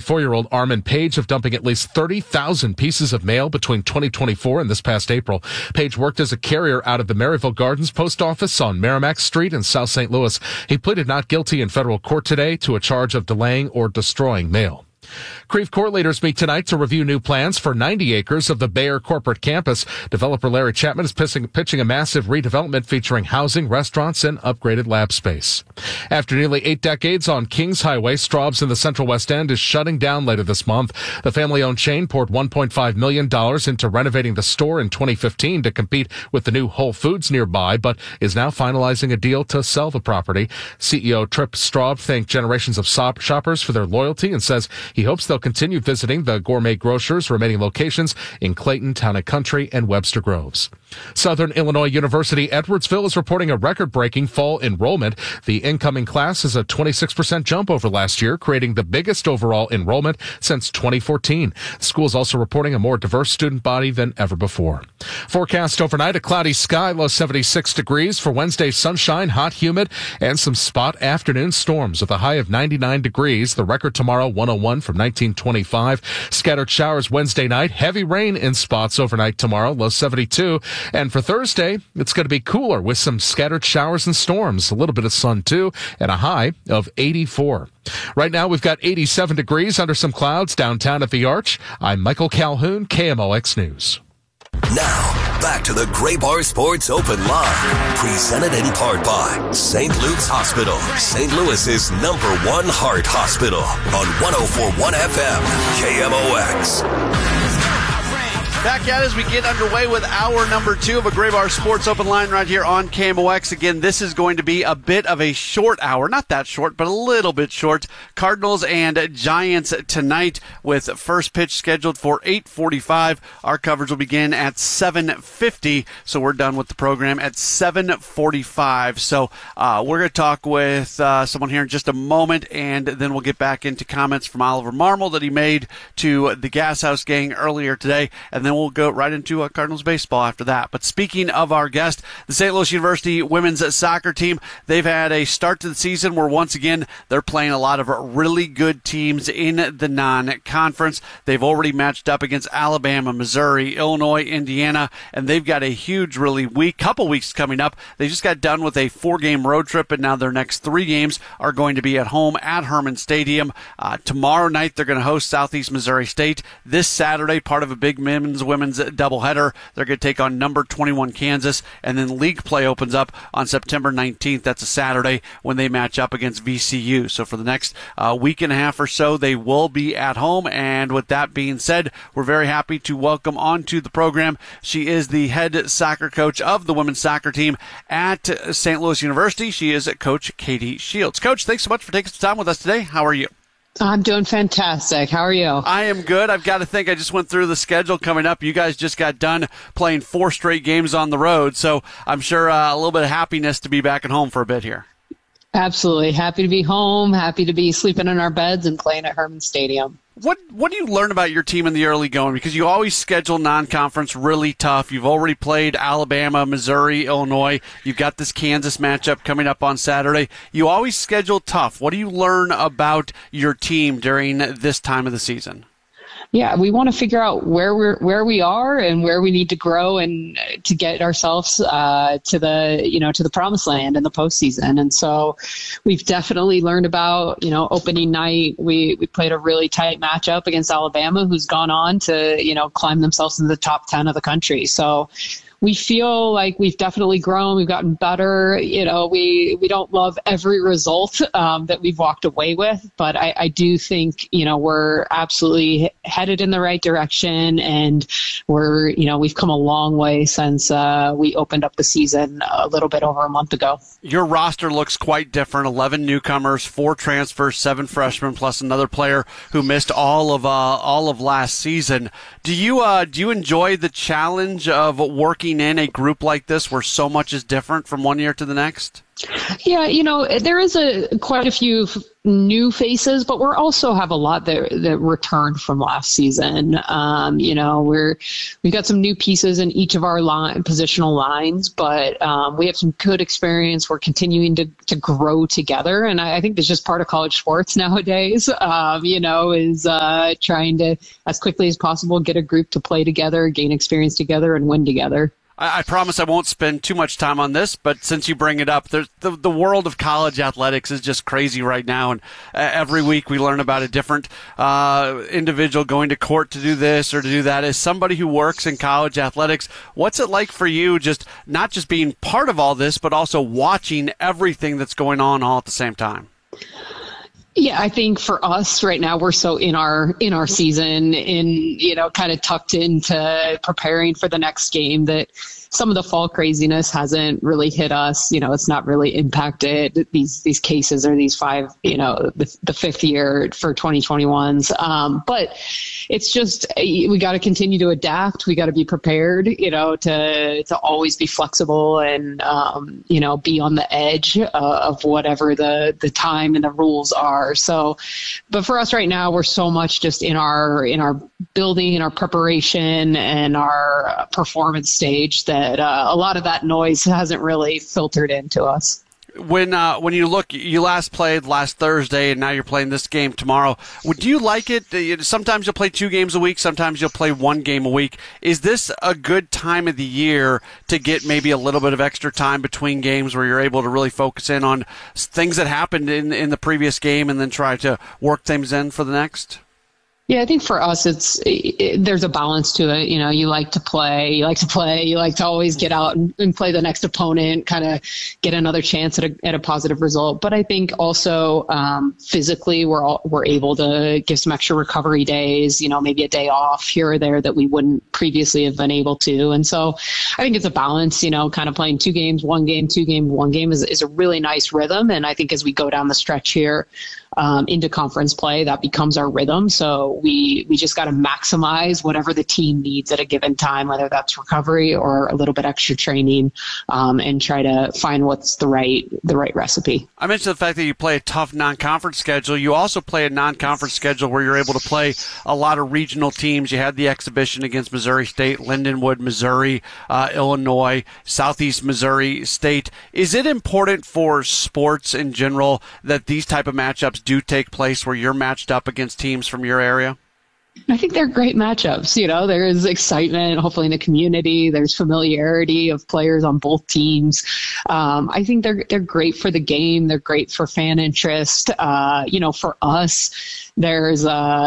24-year-old Armin Page of dumping at least 30,000 pieces of mail between 2024 and this past April. Page worked as a carrier out of the Maryville Gardens post office on Merrimack Street in South St. Louis. He pleaded not guilty in federal court today to a charge of delaying or destroying mail. Creve Court leaders meet tonight to review new plans for 90 acres of the Bayer corporate campus. Developer Larry Chapman is pitching a massive redevelopment featuring housing, restaurants, and upgraded lab space. After nearly 8 decades on Kings Highway, Straub's in the Central West End is shutting down later this month. The family-owned chain poured $1.5 million into renovating the store in 2015 to compete with the new Whole Foods nearby, but is now finalizing a deal to sell the property. CEO Trip Straub thanked generations of shoppers for their loyalty and says he hopes they'll continue visiting the gourmet grocer's remaining locations in Clayton, Town and Country, and Webster Groves. Southern Illinois University Edwardsville is reporting a record-breaking fall enrollment. The incoming class is a 26% jump over last year, creating the biggest overall enrollment since 2014. The school is also reporting a more diverse student body than ever before. Forecast overnight, a cloudy sky, low 76 degrees. For Wednesday, sunshine, hot, humid, and some spot afternoon storms with a high of 99 degrees. The record tomorrow, 101 from 1925. Scattered showers Wednesday night. Heavy rain in spots overnight tomorrow, low 72. And for Thursday, it's going to be cooler with some scattered showers and storms. A little bit of sun, too, and a high of 84. Right now, we've got 87 degrees under some clouds downtown at the Arch. I'm Michael Calhoun, KMOX News. Now, back to the Gray Bar Sports Open Line, presented in part by St. Luke's Hospital, St. Louis's #1 heart hospital on 104.1 FM, KMOX. Back at as we get underway with hour number 2 of a Gray Bar Sports Open Line right here on KMOX. Again, this is going to be a bit of a short hour. Not that short, but a little bit short. Cardinals and Giants tonight with first pitch scheduled for 8:45. Our coverage will begin at 7:50, so we're done with the program at 7:45. So we're going to talk with someone here in just a moment, and then we'll get back into comments from Oliver Marmol that he made to the Gas House Gang earlier today, and then we'll go right into Cardinals baseball after that. But speaking of our guest, the St. Louis University women's soccer team, they've had a start to the season where once again they're playing a lot of really good teams in the non-conference. They've already matched up against Alabama, Missouri, Illinois, Indiana, and they've got a huge couple weeks coming up. They just got done with a 4-game road trip, and now their next 3 games are going to be at home at Hermann Stadium. Tomorrow night they're going to host Southeast Missouri State. This Saturday, part of a big women's doubleheader, they're going to take on number 21 Kansas, and then league play opens up on September 19th. That's a Saturday when they match up against VCU. So for the next week and a half or so, they will be at home. And with that being said, we're very happy to welcome onto the program. She is the head soccer coach of the women's soccer team at St. Louis University. She is Coach Katie Shields. Coach, thanks so much for taking some time with us today. How are you? I'm doing fantastic. How are you? I am good. I've got to think I just went through the schedule coming up. You guys just got done playing 4 straight games on the road, so I'm sure a little bit of happiness to be back at home for a bit here. Absolutely. Happy to be home, happy to be sleeping in our beds and playing at Hermann Stadium. What do you learn about your team in the early going? Because you always schedule non-conference really tough. You've already played Alabama, Missouri, Illinois. You've got this Kansas matchup coming up on Saturday. You always schedule tough. What do you learn about your team during this time of the season? Yeah, we want to figure out where we are and where we need to grow and to get ourselves to the promised land in the postseason. And so we've definitely learned about opening night. We played a really tight matchup against Alabama, who's gone on to climb themselves into the top 10 of the country. So we feel like we've definitely grown. We've gotten better. We don't love every result that we've walked away with, but I do think, we're absolutely headed in the right direction, and we've come a long way since we opened up the season a little bit over a month ago. Your roster looks quite different. 11 newcomers, 4 transfers, 7 freshmen, plus another player who missed all of last season. Do you enjoy the challenge of working in a group like this where so much is different from one year to the next? Yeah, there is quite a few new faces, but we're also have a lot that returned from last season. We've got some new pieces in each of our positional lines, but we have some good experience. We're continuing to grow together, and I think that's just part of college sports nowadays. Is trying to, as quickly as possible, get a group to play together, gain experience together, and win together. I promise I won't spend too much time on this, but since you bring it up, the world of college athletics is just crazy right now, and every week we learn about a different individual going to court to do this or to do that. As somebody who works in college athletics, what's it like for you, just not just being part of all this, but also watching everything that's going on all at the same time? Yeah, I think for us right now, we're so in our season, kind of tucked into preparing for the next game, that some of the fall craziness hasn't really hit us. It's not really impacted these cases or these five, the fifth year for 2021s. But it's just, we got to continue to adapt. We got to be prepared, to always be flexible and, be on the edge of whatever the time and the rules are. So, but for us right now, we're so much just in our building, our preparation, and our performance stage that a lot of that noise hasn't really filtered into us. When you look, you last played last Thursday, and now you're playing this game tomorrow. Would you like it? Sometimes you'll play 2 games a week. Sometimes you'll play 1 game a week. Is this a good time of the year to get maybe a little bit of extra time between games where you're able to really focus in on things that happened in the previous game and then try to work things in for the next? Yeah, I think for us, there's a balance to it. You like to play, you like to always get out and play the next opponent, kind of get another chance at a positive result. But I think also physically, we're able to give some extra recovery days, maybe a day off here or there that we wouldn't previously have been able to. And so I think it's a balance, kind of playing 2 games, 1 game, 2 game, 1 game is a really nice rhythm. And I think as we go down the stretch here, into conference play, that becomes our rhythm. So we just got to maximize whatever the team needs at a given time, whether that's recovery or a little bit extra training, and try to find what's the right recipe. I mentioned the fact that you play a tough non-conference schedule. You also play a non-conference schedule where you're able to play a lot of regional teams. You had the exhibition against Missouri State, Lindenwood, Missouri, Illinois, Southeast Missouri State. Is it important for sports in general that these type of matchups do take place where you're matched up against teams from your area? I think they're great matchups. There is excitement, hopefully, in the community. There's familiarity of players on both teams. I think they're great for the game. They're great for fan interest. For us, there's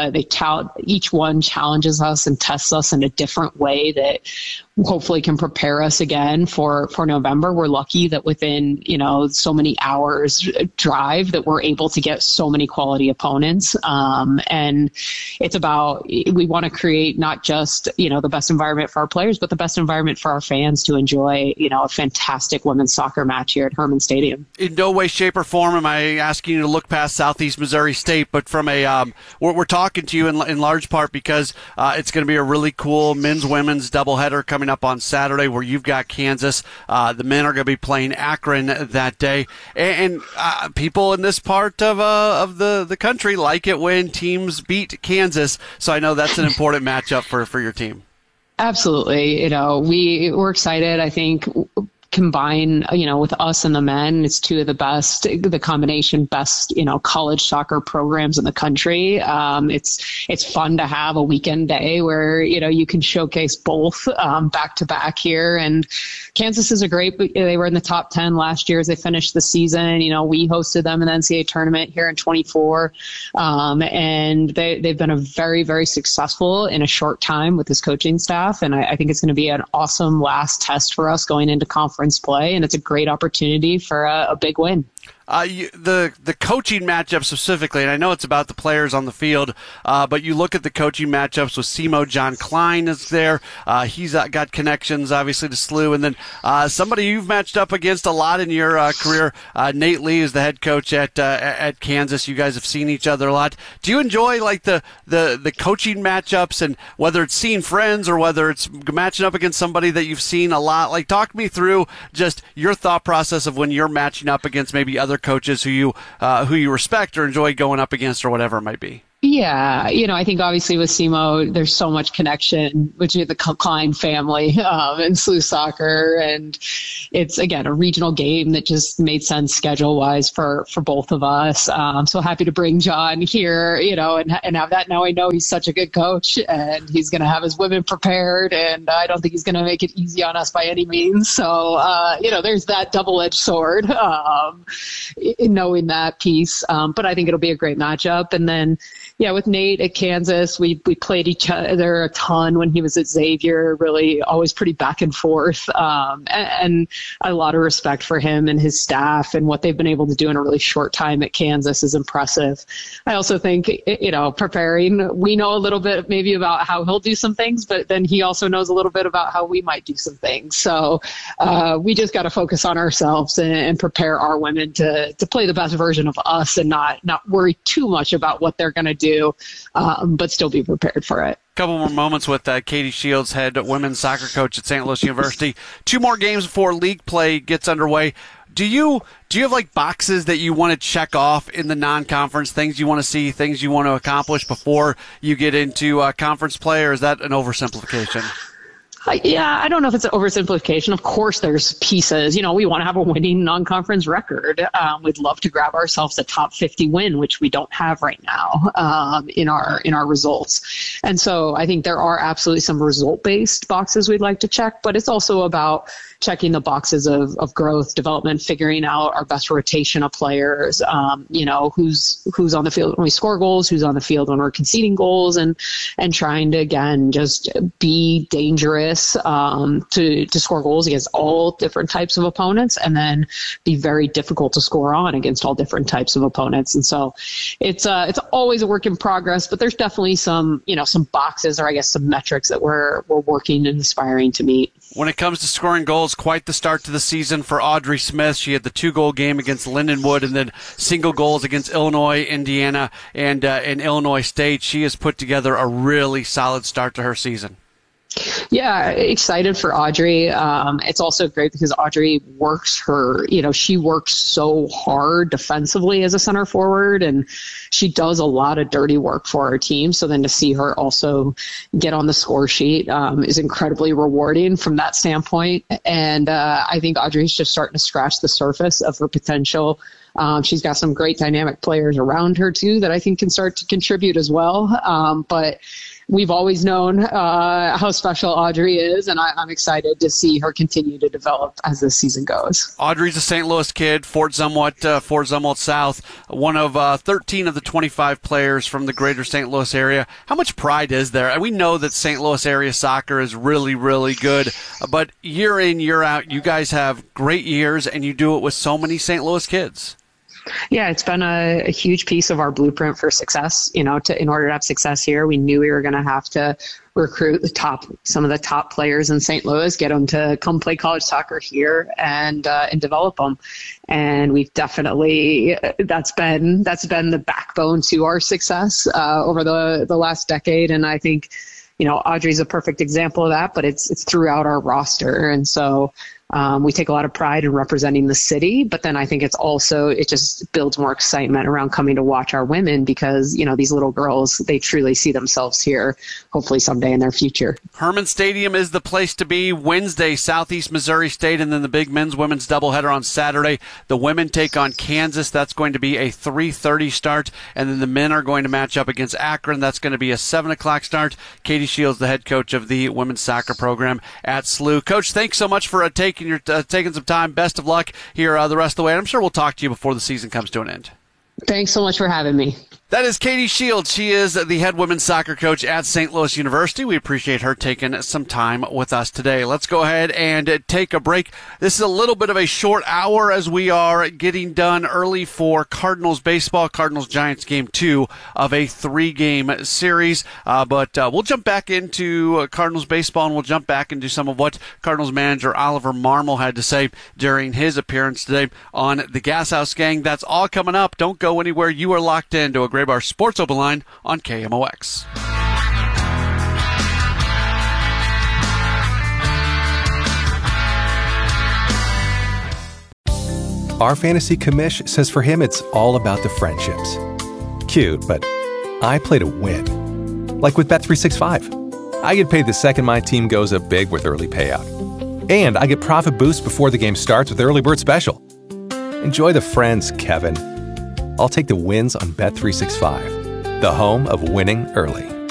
each one challenges us and tests us in a different way that hopefully can prepare us again for November. We're lucky that within, so many hours drive that we're able to get so many quality opponents. And it's about, we want to create not just, the best environment for our players, but the best environment for our fans to enjoy, a fantastic women's soccer match here at Hermann Stadium. In no way, shape, or form am I asking you to look past Southeast Missouri State, but from we're talking to you in large part because it's going to be a really cool men's-women's doubleheader coming up on Saturday where you've got Kansas. The men are going to be playing Akron that day. And people in this part of the country like it when teams beat Kansas. So I know that's an important matchup for your team. Absolutely. We're excited. I think combine, with us and the men, it's 2 of the combination best, college soccer programs in the country. It's fun to have a weekend day where, you can showcase both back to back here. And Kansas is they were in the top 10 last year as they finished the season. We hosted them in the NCAA tournament here in 24. And they've been a very, very successful in a short time with this coaching staff. And I think it's going to be an awesome last test for us going into conference play, and it's a great opportunity for a big win. the coaching matchup specifically, and I know it's about the players on the field, but you look at the coaching matchups with SEMO. John Klein is there. He's got connections, obviously, to SLU. And then somebody you've matched up against a lot in your career, Nate Lee is the head coach at Kansas. You guys have seen each other a lot. Do you enjoy like the coaching matchups, and whether it's seeing friends or whether it's matching up against somebody that you've seen a lot? Like, talk me through just your thought process of when you're matching up against maybe other coaches who you respect or enjoy going up against or whatever it might be. Yeah, I think obviously with SEMO, there's so much connection between the Klein family and SLU soccer, and it's, again, a regional game that just made sense schedule-wise for both of us. I'm so happy to bring John here, and have that. Now I know he's such a good coach, and he's going to have his women prepared, and I don't think he's going to make it easy on us by any means. So, there's that double-edged sword in knowing that piece. But I think it'll be a great matchup. And then, with Nate at Kansas, we played each other a ton when he was at Xavier, really always pretty back and forth, and a lot of respect for him and his staff, and what they've been able to do in a really short time at Kansas is impressive. I also think, preparing, we know a little bit maybe about how he'll do some things, but then he also knows a little bit about how we might do some things. So we just got to focus on ourselves and prepare our women to play the best version of us, and not worry too much about what they're going to do, but still be prepared for it. Couple more moments with Katie Shields, head women's soccer coach at St. Louis University. 2 more games before league play gets underway. Do you have like boxes that you want to check off in the non-conference, things you want to see, things you want to accomplish before you get into conference play, or is that an oversimplification? Yeah, I don't know if it's an oversimplification. Of course, there's pieces. We want to have a winning non-conference record. We'd love to grab ourselves a top 50 win, which we don't have right now in our results. And so I think there are absolutely some result-based boxes we'd like to check, but it's also about checking the boxes of growth, development, figuring out our best rotation of players, who's on the field when we score goals, who's on the field when we're conceding goals, and trying to, again, just be dangerous to score goals against all different types of opponents, and then be very difficult to score on against all different types of opponents. And so it's always a work in progress, but there's definitely some boxes, or I guess some metrics that we're working and aspiring to meet. When it comes to scoring goals, quite the start to the season for Audrey Smith. She had the 2-goal game against Lindenwood, and then single goals against Illinois, Indiana, and Illinois State. She has put together a really solid start to her season. Yeah, excited for Audrey. It's also great because Audrey she works so hard defensively as a center forward, and she does a lot of dirty work for our team. So then to see her also get on the score sheet is incredibly rewarding from that standpoint. And I think Audrey's just starting to scratch the surface of her potential. She's got some great dynamic players around her too that I think can start to contribute as well. But we've always known how special Audrey is, and I'm excited to see her continue to develop as this season goes. Audrey's a St. Louis kid, Fort Zumwalt South, one of 13 of the 25 players from the greater St. Louis area. How much pride is there? And we know that St. Louis area soccer is really, really good, but year in, year out, you guys have great years, and you do it with so many St. Louis kids. Yeah, it's been a huge piece of our blueprint for success. In order to have success here, we knew we were going to have to recruit some of the top players in St. Louis, get them to come play college soccer here, and develop them. And we've definitely that's been the backbone to our success over the last decade. And I think Audrey's a perfect example of that, but it's throughout our roster, and so. We take a lot of pride in representing the city, but then I think it just builds more excitement around coming to watch our women because, these little girls, they truly see themselves here, hopefully someday in their future. Herman Stadium is the place to be. Wednesday, Southeast Missouri State, and then the big men's-women's doubleheader on Saturday. The women take on Kansas. That's going to be a 3:30 start, and then the men are going to match up against Akron. That's going to be a 7 o'clock start. Katie Shields, the head coach of the women's soccer program at SLU. Coach, thanks so much for taking some time. Best of luck here the rest of the way. And I'm sure we'll talk to you before the season comes to an end. Thanks so much for having me. That is Katie Shields. She is the head women's soccer coach at St. Louis University. We appreciate her taking some time with us today. Let's go ahead and take a break. This is a little bit of a short hour as we are getting done early for Cardinals baseball, Cardinals-Giants game 2 of a 3-game series. But we'll jump back into Cardinals baseball, and we'll jump back into some of what Cardinals manager Oliver Marmol had to say during his appearance today on the Gas House Gang. That's all coming up. Don't go anywhere. You are locked into a Graybar Sports Open Line on KMOX. Our fantasy commish says for him it's all about the friendships. Cute, but I play to win. Like with Bet365. I get paid the second my team goes up big with early payout. And I get profit boosts before the game starts with Early Bird Special. Enjoy the friends, Kevin. I'll take the wins on Bet365, the home of winning early.